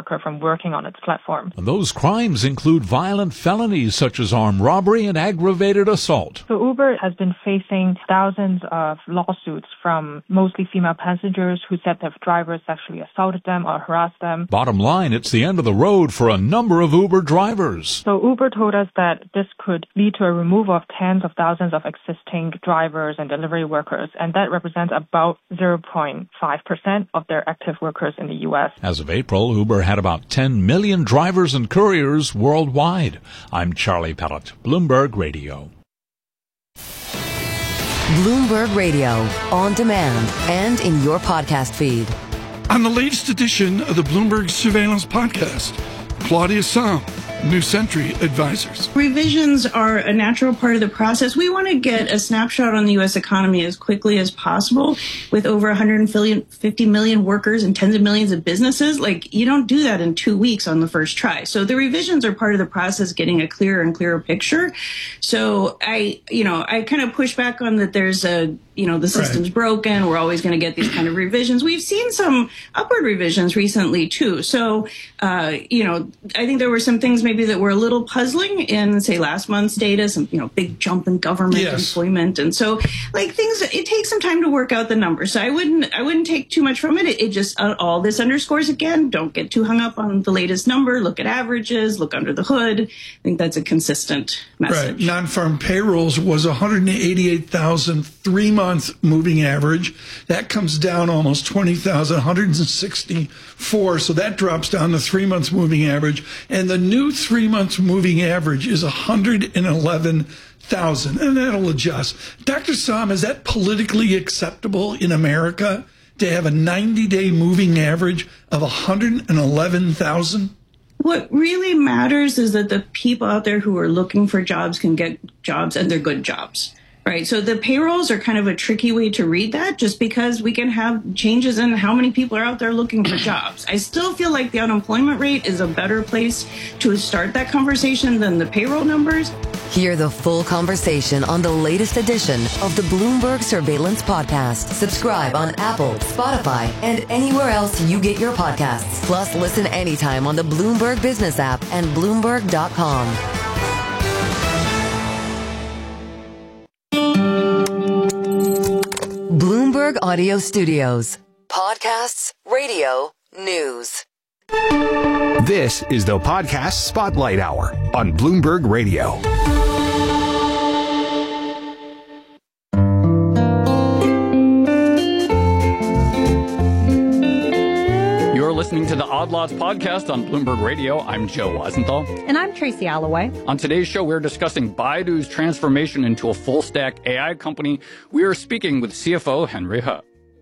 worker from working on its platform. Those crimes include violent felonies such as armed robbery and aggravated assault. So Uber has been facing thousands of lawsuits from mostly female passengers who said their drivers sexually assaulted them or harassed them. Bottom line, it's the end of the road for a number of Uber drivers. So Uber told us that this could lead to a removal of tens of thousands of existing drivers and delivery workers, and that represents about 0.5% of their active workers in the U.S. As of April, Uber had about 10 million drivers and couriers worldwide. I'm Charlie Pellet, Bloomberg Radio. Bloomberg Radio, on demand and in your podcast feed. On the latest edition of the Bloomberg Surveillance Podcast, Claudia Sahm, New Century Advisors. Revisions are a natural part of the process. We want to get a snapshot on the U.S. economy as quickly as possible with over 150 million workers and tens of millions of businesses. Like, you don't do that in 2 weeks on the first try. So the revisions are part of the process, getting a clearer and clearer picture. So I kind of push back on that there's the system's broken. We're always going to get these kind of revisions. We've seen some upward revisions recently, too. So, I think there were some things maybe that were a little puzzling in, say, last month's data, some, big jump in government employment. And so, it takes some time to work out the numbers. So I wouldn't take too much from it. It just, all this underscores, again, don't get too hung up on the latest number. Look at averages, look under the hood. I think that's a consistent message. Right. Non-farm payrolls was 188,000 3-month moving average. That comes down almost 20,000, 164. So that drops down to 3 months moving average. And the new 3 months moving average is 111,000. And that'll adjust. Dr. Sahm, is that politically acceptable in America to have a 90-day moving average of 111,000? What really matters is that the people out there who are looking for jobs can get jobs, and they're good jobs. Right. So the payrolls are kind of a tricky way to read that, just because we can have changes in how many people are out there looking for jobs. I still feel like the unemployment rate is a better place to start that conversation than the payroll numbers. Hear the full conversation on the latest edition of the Bloomberg Surveillance Podcast. Subscribe on Apple, Spotify, and anywhere else you get your podcasts. Plus, listen anytime on the Bloomberg Business app and Bloomberg.com. Bloomberg Audio Studios. Podcasts, radio, news. This is the Podcast Spotlight Hour on Bloomberg Radio. You're listening to the Odd Lots podcast on Bloomberg Radio. I'm Joe Weisenthal. And I'm Tracy Alloway. On today's show, we're discussing Baidu's transformation into a full-stack AI company. We are speaking with CFO Henry He.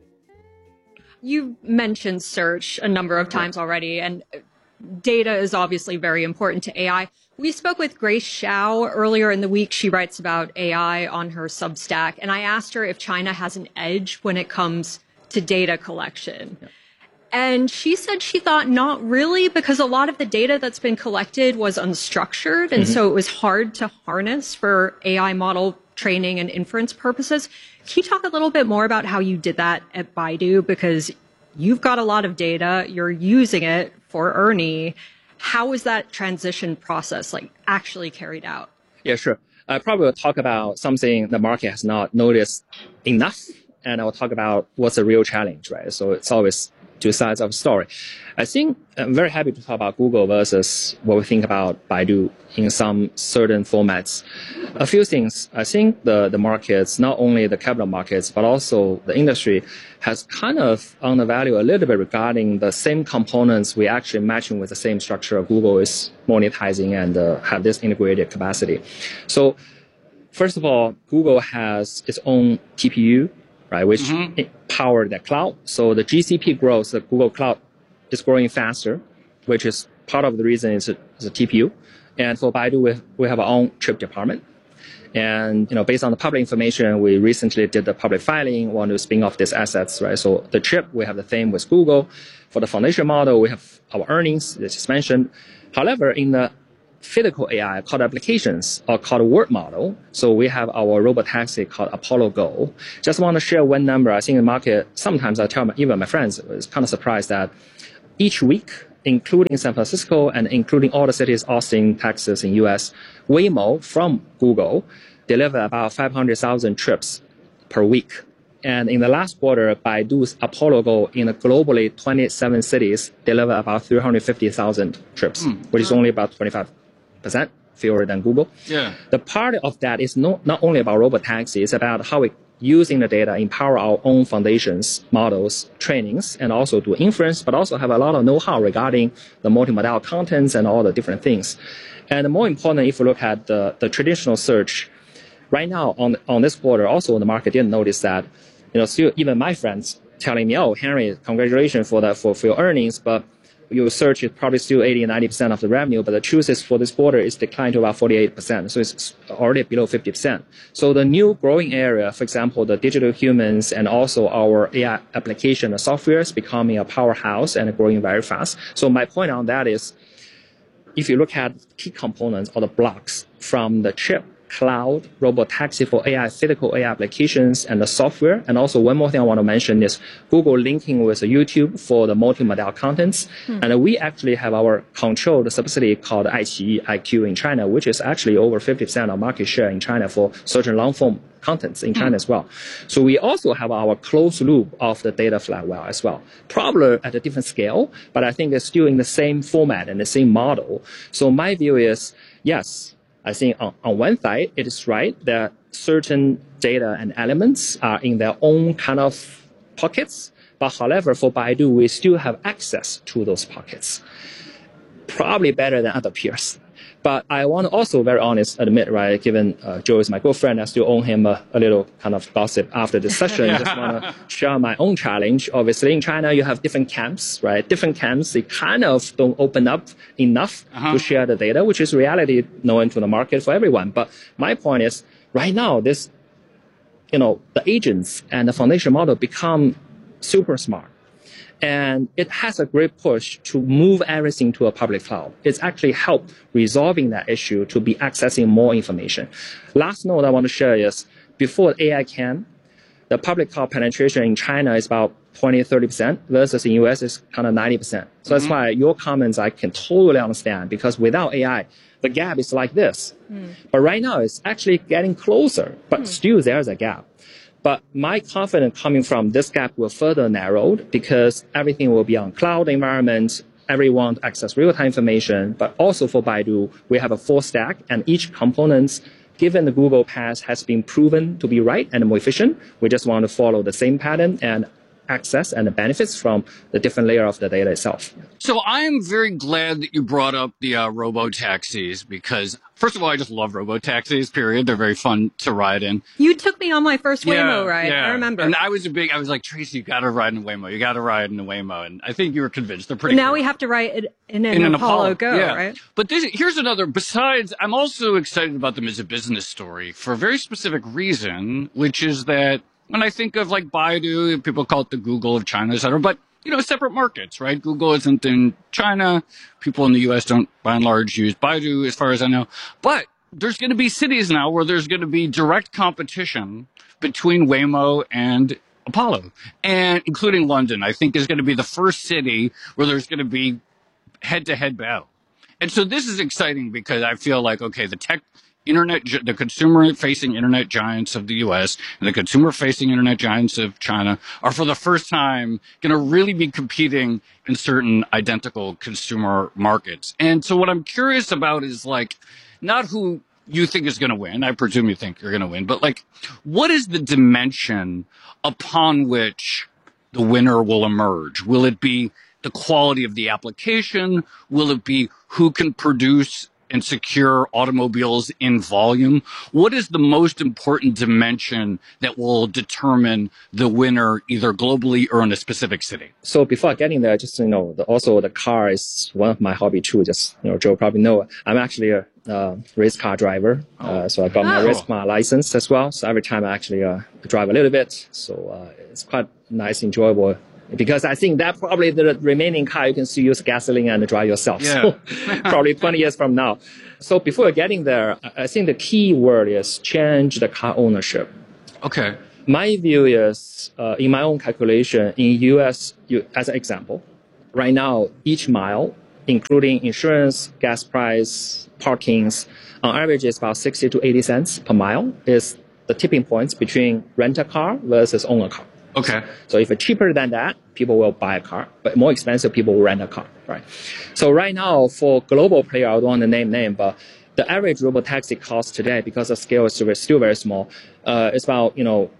You've mentioned search a number of times already, and data is obviously very important to AI. We spoke with Grace Xiao earlier in the week. She writes about AI on her Substack, and I asked her if China has an edge when it comes to data collection. Yeah. And she said she thought not really, because a lot of the data that's been collected was unstructured. And so it was hard to harness for AI model training and inference purposes. Can you talk a little bit more about how you did that at Baidu? Because you've got a lot of data, you're using it for Ernie. How was that transition process actually carried out? Yeah, sure. I probably will talk about something the market has not noticed enough. And I will talk about what's the real challenge, right? So it's always two sides of the story. I think I'm very happy to talk about Google versus what we think about Baidu in some certain formats. A few things. I think the markets, not only the capital markets, but also the industry, has kind of undervalued a little bit regarding the same components we actually matching with the same structure Google is monetizing and have this integrated capacity. So first of all, Google has its own TPU, right, which power the cloud. So the GCP growth, the Google Cloud, is growing faster, which is part of the reason it's a TPU. And for Baidu, we have our own chip department. And, based on the public information, we recently did the public filing, want to spin off these assets, right? So the chip, we have the same with Google. For the foundation model, we have our earnings, as just mentioned. However, in the physical AI called applications or called word model. So we have our robotaxi called Apollo Go. Just want to share one number. I think the market, sometimes I tell even my friends, is kind of surprised that each week including San Francisco and including all the cities, Austin, Texas in US, Waymo from Google deliver about 500,000 trips per week. And in the last quarter, Baidu's Apollo Go in globally 27 cities deliver about 350,000 trips, which is only about 25% fewer than Google. Yeah. The part of that is not only about robotaxi, it's about how we using the data empower our own foundations, models, trainings, and also do inference, but also have a lot of know-how regarding the multimodal contents and all the different things. And more important, if you look at the traditional search, right now on this quarter, also the market didn't notice that, still even my friends telling me, oh, Henry, congratulations for your earnings, but your search is probably still 80 and 90% of the revenue, but the truth is for this quarter, it's declined to about 48%. So it's already below 50%. So the new growing area, for example, the digital humans and also our AI application, the software is becoming a powerhouse and growing very fast. So my point on that is, if you look at key components or the blocks from the chip, cloud, robotaxi for AI, physical AI applications, and the software. And also one more thing I want to mention is Google linking with YouTube for the multimodal contents. And we actually have our controlled subsidiary called iQIYI, IQ in China, which is actually over 50% of market share in China for certain long-form contents in China as well. So we also have our closed loop of the data flywheel as well. Probably at a different scale, but I think it's still in the same format and the same model. So my view is, yes, I think on one side, it is right that certain data and elements are in their own kind of pockets. But however, for Baidu, we still have access to those pockets. Probably better than other peers. But I want to also very honest admit, right, given Joe is my good friend, I still owe him a little kind of gossip after this session. I just want to share my own challenge. Obviously, in China, you have different camps, right? Different camps, they kind of don't open up enough to share the data, which is reality known to the market for everyone. But my point is, right now, this, the agents and the foundation model become super smart. And it has a great push to move everything to a public cloud. It's actually helped resolving that issue to be accessing more information. Last note I want to share is before AI came, the public cloud penetration in China is about 20-30% versus in US is kind of 90%. So that's why your comments I can totally understand, because without AI, the gap is like this. But right now it's actually getting closer, but still there's a gap. But my confidence coming from this gap will further narrowed because everything will be on cloud environment. Everyone access real-time information, but also for Baidu, we have a full stack and each component, given the Google path, has been proven to be right and more efficient. We just want to follow the same pattern and access and the benefits from the different layer of the data itself. So I'm very glad that you brought up the robo-taxis because, first of all, I just love robo-taxis, period. They're very fun to ride in. You took me on my first Waymo ride. I remember. And I was like, Tracy, you got to ride in a Waymo. You got to ride in a Waymo. And I think you were convinced. They're pretty Now cool. we have to ride in an Apollo Go, right? But here's another, besides, I'm also excited about them as a business story for a very specific reason, which is that when I think of like Baidu, people call it the Google of China, et cetera, but separate markets, right? Google isn't in China. People in the US don't, by and large, use Baidu, as far as I know. But there's going to be cities now where there's going to be direct competition between Waymo and Apollo, and including London, I think is going to be the first city where there's going to be head-to-head battle. And so this is exciting because I feel like, okay, the consumer-facing internet giants of the U.S. and the consumer-facing internet giants of China are for the first time going to really be competing in certain identical consumer markets. And so what I'm curious about is like, not who you think is going to win. I presume you think you're going to win, but like, what is the dimension upon which the winner will emerge? Will it be the quality of the application? Will it be who can produce and secure automobiles in volume? What is the most important dimension that will determine the winner either globally or in a specific city? So before getting there, just, also the car is one of my hobby too. Just, Joe probably know, I'm actually a race car driver. So I got my race car license as well. So every time I actually drive a little bit. So it's quite nice, enjoyable. Because I think that probably the remaining car you can still use gasoline and drive yourself. Yeah. So probably 20 years from now. So before getting there, I think the key word is change the car ownership. Okay. My view is, in my own calculation, in US, as an example, right now, each mile, including insurance, gas price, parkings, on average is about 60 to 80 cents per mile is the tipping points between rent a car versus own a car. Okay. So if it's cheaper than that, people will buy a car, but more expensive, people will rent a car, right? So right now, for global player, I don't want to name, but the average robotaxi cost today, because the scale is still very small, it's about, $1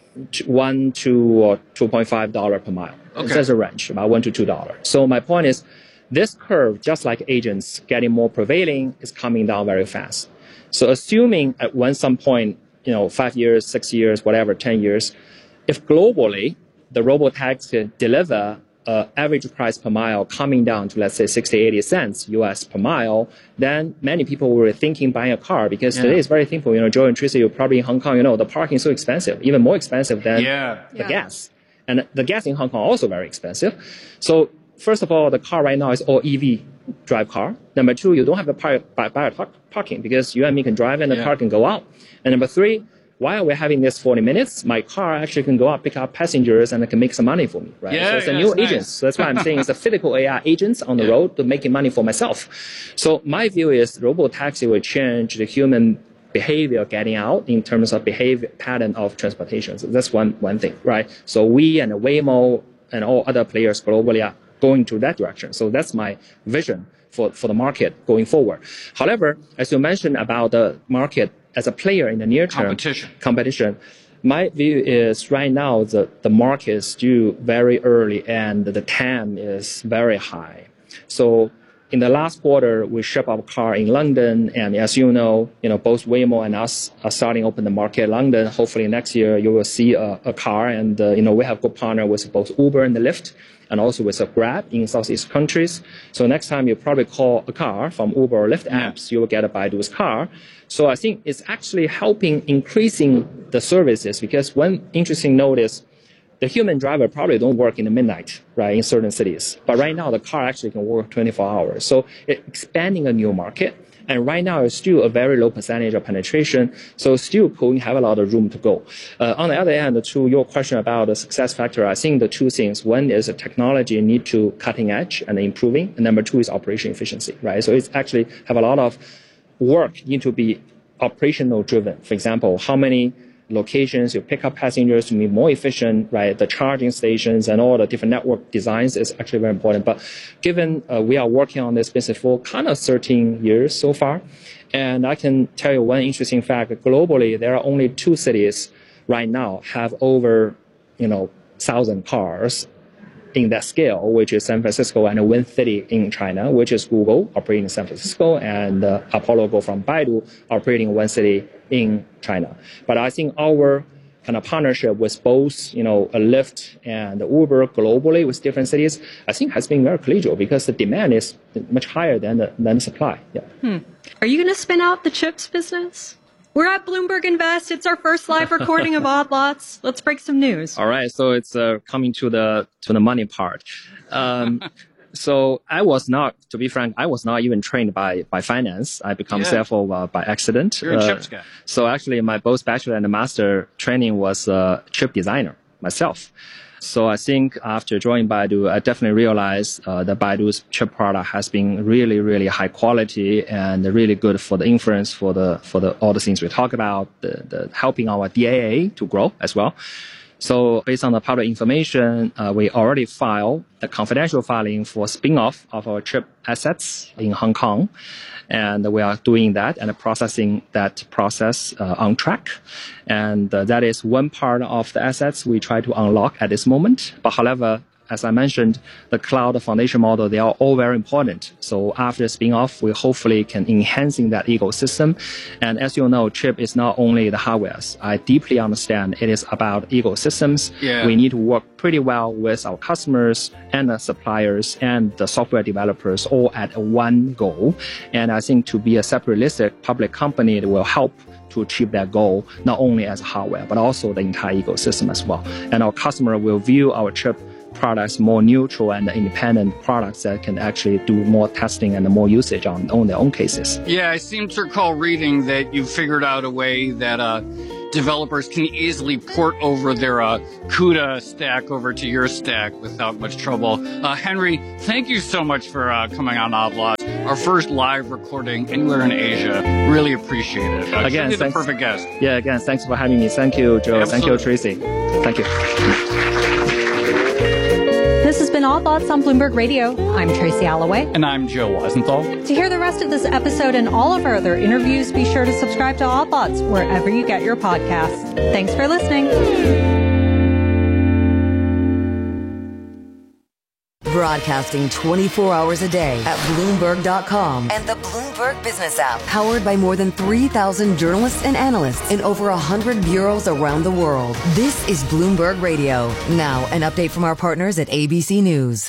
to $2.5 per mile. Okay. There's a range, about $1 to $2. So my point is, this curve, just like agents getting more prevailing, is coming down very fast. So assuming at some point, 5 years, 6 years, whatever, 10 years, if globally the robotaxi deliver average price per mile coming down to, let's say, 60, 80 cents US per mile, then many people were thinking buying a car because today it's very simple. Joe and Tracy, you're probably in Hong Kong, the parking is so expensive, even more expensive than the gas. And the gas in Hong Kong also very expensive. So first of all, the car right now is all EV drive car. Number two, you don't have to buy parking because you and me can drive and the car can go out. And number three, while we're having this 40 minutes, my car actually can go out, pick up passengers, and it can make some money for me, right? So it's a new agent. Nice. So that's why I'm saying it's a physical AI agents on the road to making money for myself. So my view is robotaxi will change the human behavior getting out in terms of behavior pattern of transportation. So that's one thing, right? So we and Waymo and all other players globally are going to that direction. So that's my vision for the market going forward. However, as you mentioned about the market as a player in the near term, competition, my view is right now the market is still very early and the TAM is very high. So in the last quarter, we ship our car in London, and as you know, both Waymo and us are starting to open the market in London. Hopefully next year you will see a car, and we have good partner with both Uber and Lyft, and also with a Grab in Southeast countries. So next time you probably call a car from Uber or Lyft apps, you will get a Baidu's car. So I think it's actually helping increasing the services, because one interesting note is the human driver probably don't work in the midnight, right, in certain cities. But right now the car actually can work 24 hours. So it's expanding a new market. And right now, it's still a very low percentage of penetration, so still Pulling have a lot of room to go. On the other hand, to your question about the success factor, I think the two things. One is the technology need to cutting edge and improving, and number two is operation efficiency, right? So it's actually have a lot of work need to be operational driven. For example, how many locations you pick up passengers to be more efficient, right? The charging stations and all the different network designs is actually very important. But given we are working on this business for kind of 13 years so far, and I can tell you one interesting fact, globally, there are only 2 cities right now have over, 1,000 cars in that scale, which is San Francisco and one city in China, which is Google operating in San Francisco and Apollo Go from Baidu operating one city in China. But I think our kind of partnership with both, Lyft and Uber globally with different cities, I think has been very collegial because the demand is much higher than the supply. Yeah. Are you going to spin out the chips business? We're at Bloomberg Invest. It's our first live recording of Odd Lots. Let's break some news. All right. So it's coming to the money part. So I was not, to be frank, I was not even trained by finance. I become CFO by accident. You're a chips guy. So actually my both bachelor and master training was chip designer myself. So I think after joining Baidu, I definitely realized that Baidu's chip product has been really, really high quality and really good for the inference, for the all the things we talk about, the helping our DAA to grow as well. So based on the public information, we already filed the confidential filing for spin-off of our chip assets in Hong Kong. And we are doing that and processing that process on track. And that is one part of the assets we try to unlock at this moment. But however, as I mentioned, the cloud foundation model, they are all very important. So after spin-off, we hopefully can enhancing that ecosystem. And as you know, chip is not only the hardware. I deeply understand it is about ecosystems. Yeah. We need to work pretty well with our customers and the suppliers and the software developers all at one goal. And I think to be a separate listed public company, it will help to achieve that goal, not only as hardware, but also the entire ecosystem as well. And our customer will view our chip products more neutral and independent products that can actually do more testing and more usage on their own cases. Yeah, I seem to recall reading that you figured out a way that developers can easily port over their CUDA stack over to your stack without much trouble. Henry, thank you so much for coming on Outlaws. Our first live recording anywhere in Asia. Really appreciate it. Again, the perfect guest. Yeah, again, thanks for having me. Thank you, Joe. Absolutely. Thank you, Tracy. Thank you. This has been Odd Lots on Bloomberg Radio. I'm Tracy Alloway. And I'm Joe Weisenthal. To hear the rest of this episode and all of our other interviews, be sure to subscribe to Odd Lots wherever you get your podcasts. Thanks for listening. Broadcasting 24 hours a day at Bloomberg.com and the Bloomberg Business app. Powered by more than 3,000 journalists and analysts in over 100 bureaus around the world. This is Bloomberg Radio. Now, an update from our partners at ABC News.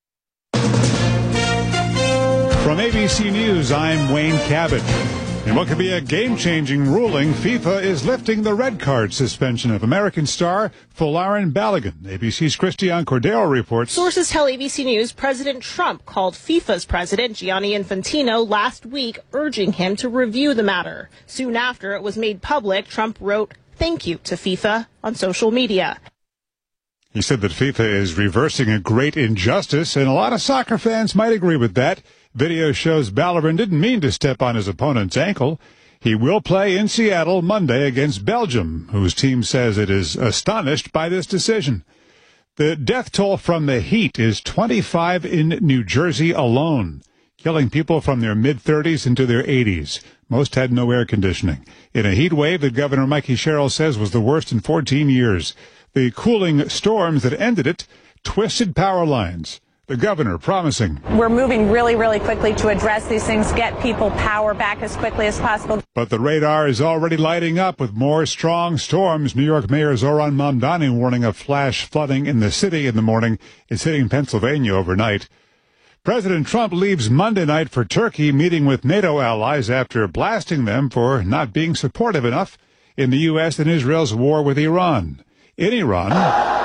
From ABC News, I'm Wayne Cabot. In what could be a game-changing ruling, FIFA is lifting the red card suspension of American star Folarin Balogun. ABC's Christiane Cordero reports. Sources tell ABC News President Trump called FIFA's president, Gianni Infantino, last week, urging him to review the matter. Soon after it was made public, Trump wrote, "Thank you" to FIFA on social media. He said that FIFA is reversing a great injustice, and a lot of soccer fans might agree with that. Video shows Balogun didn't mean to step on his opponent's ankle. He will play in Seattle Monday against Belgium, whose team says it is astonished by this decision. The death toll from the heat is 25 in New Jersey alone, killing people from their mid-30s into their 80s. Most had no air conditioning. In a heat wave that Governor Mikey Sherrill says was the worst in 14 years. The cooling storms that ended it twisted power lines. The governor promising. We're moving really, really quickly to address these things, get people power back as quickly as possible. But the radar is already lighting up with more strong storms. New York Mayor Zoran Mamdani warning of flash flooding in the city in the morning. It's hitting Pennsylvania overnight. President Trump leaves Monday night for Turkey, meeting with NATO allies after blasting them for not being supportive enough in the U.S. and Israel's war with Iran. In Iran,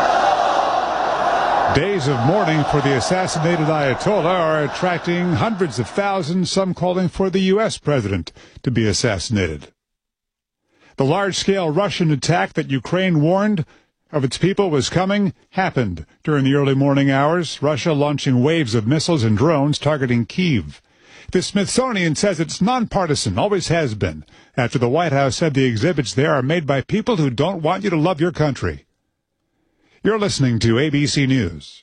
days of mourning for the assassinated Ayatollah are attracting hundreds of thousands, some calling for the U.S. president to be assassinated. The large-scale Russian attack that Ukraine warned of its people was coming happened during the early morning hours, Russia launching waves of missiles and drones targeting Kyiv. The Smithsonian says it's nonpartisan, always has been, after the White House said the exhibits there are made by people who don't want you to love your country. You're listening to ABC News.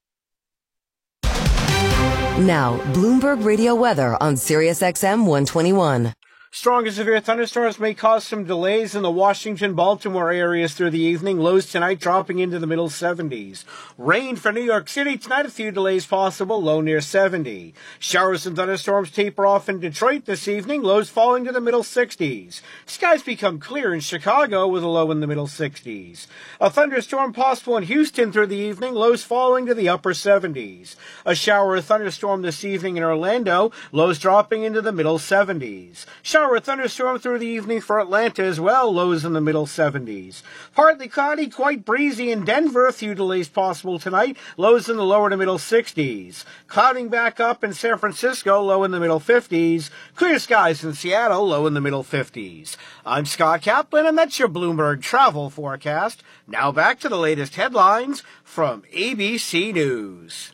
Now, Bloomberg Radio weather on Sirius XM 121. Strong and severe thunderstorms may cause some delays in the Washington, Baltimore areas through the evening. Lows tonight dropping into the middle 70s. Rain for New York City tonight, a few delays possible, low near 70. Showers and thunderstorms taper off in Detroit this evening, lows falling to the middle 60s. Skies become clear in Chicago with a low in the middle 60s. A thunderstorm possible in Houston through the evening, lows falling to the upper 70s. A shower or thunderstorm this evening in Orlando, lows dropping into the middle 70s. Shower or thunderstorm through the evening for Atlanta as well, lows in the middle 70s. Partly cloudy, quite breezy in Denver, a few delays possible tonight, lows in the lower to middle 60s. Clouding back up in San Francisco, low in the middle 50s. Clear skies in Seattle, low in the middle 50s. I'm Scott Kaplan, and that's your Bloomberg travel forecast. Now back to the latest headlines from ABC News.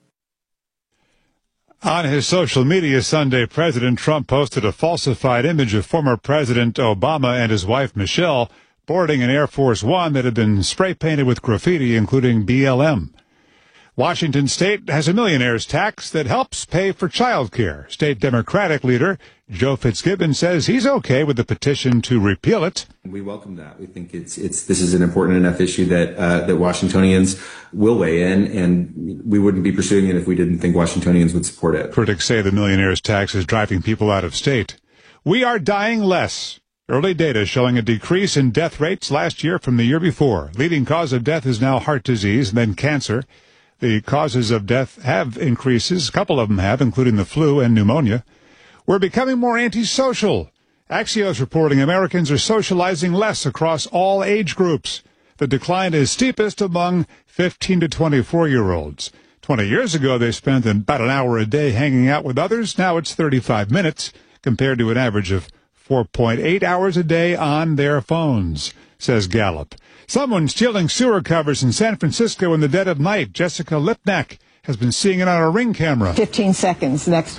On his social media Sunday, President Trump posted a falsified image of former President Obama and his wife Michelle boarding an Air Force One that had been spray-painted with graffiti, including BLM. Washington State has a millionaire's tax that helps pay for child care. State Democratic leader Joe Fitzgibbon says he's okay with the petition to repeal it. We welcome that. We think this is an important enough issue that Washingtonians will weigh in, and we wouldn't be pursuing it if we didn't think Washingtonians would support it. Critics say the millionaire's tax is driving people out of state. We are dying less. Early data showing a decrease in death rates last year from the year before. Leading cause of death is now heart disease and then cancer. The causes of death have increases. A couple of them have, including the flu and pneumonia. We're becoming more antisocial. Axios reporting Americans are socializing less across all age groups. The decline is steepest among 15 to 24-year-olds. 20 years ago, they spent about an hour a day hanging out with others. Now it's 35 minutes compared to an average of 4.8 hours a day on their phones, says Gallup. Someone stealing sewer covers in San Francisco in the dead of night. Jessica Lipnack has been seeing it on a Ring camera. 15 seconds next